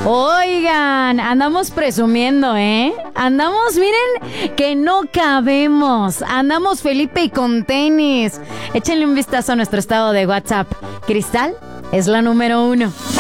Oigan, andamos presumiendo, ¿eh? Andamos, miren, que no cabemos. Andamos Felipe y con tenis. Échenle un vistazo a nuestro estado de WhatsApp. Cristal es la número 1.